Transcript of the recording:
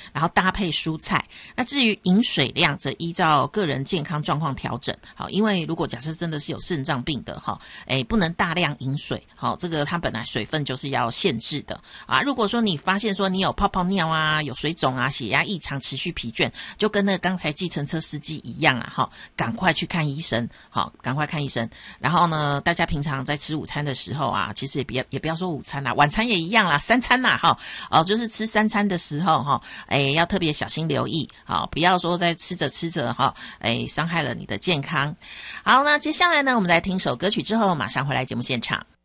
然后搭配蔬菜。那至于饮水量，则依照个人健康状况调整。好，因为如果假设真的是有肾脏病的哈，不能大量饮水。好，这个它本来水分就是要限制的啊。如果说你发现说你有泡泡尿啊，有水肿啊，血压异常，持续疲倦，就跟那个刚才计程车司机一样啊，哈，赶快去看医生。好，赶快看医生。然后呢，大家平常在吃午餐的时候啊，其实也不要说午餐啦，晚餐也一样啦，三餐啦，哈，就是吃三餐的时候哈，要特别小心留意，好，不要说在吃着吃着哈，伤害了你的健康。好，那接下来呢，我们来听首歌曲之后，马上回来节目现场。